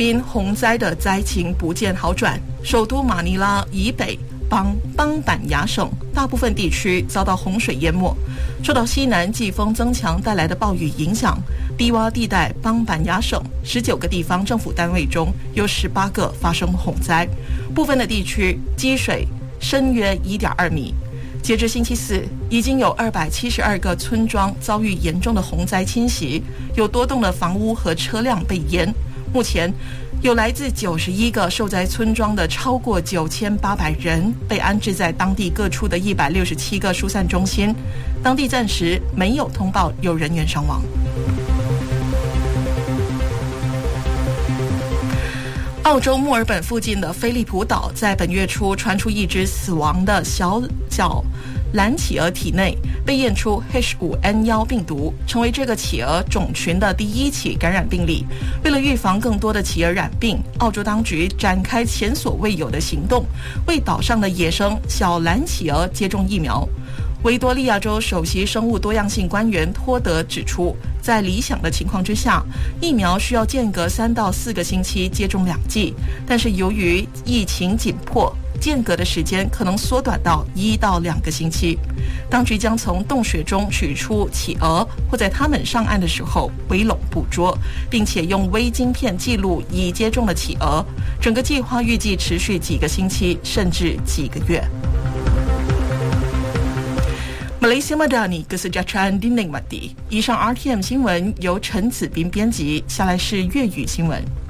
宾洪灾的灾情不见好转，首都马尼拉以北邦板牙省大部分地区遭到洪水淹没，受到西南季风增强带来的暴雨影响，低洼地带邦板牙省19个地方政府单位中有18个发生洪灾，部分的地区积水深约 1.2 米。截至星期四，已经有272个村庄遭遇严重的洪灾侵袭，有多栋的房屋和车辆被淹。目前有来自91个受灾村庄的超过9800人被安置在当地各处的167个疏散中心，当地暂时没有通报有人员伤亡。澳洲墨尔本附近的菲利普岛在本月初传出一只死亡的小角蓝企鹅体内被验出 H5N1 病毒，成为这个企鹅种群的第1起感染病例。为了预防更多的企鹅染病，澳洲当局展开前所未有的行动，为岛上的野生小蓝企鹅接种疫苗。维多利亚州首席生物多样性官员托德指出，在理想的情况之下，疫苗需要间隔3到4个星期接种2剂，但是由于疫情紧迫，间隔的时间可能缩短到1到2个星期。当局将从洞穴中取出企鹅，或在它们上岸的时候围拢捕捉，并且用微晶片记录已接种的企鹅。整个计划预计持续几个星期，甚至几个月。Malaysia Madani Kesejahteraan Dinikmati。以上 RTM 新闻由陈子斌编辑，下来是粤语新闻。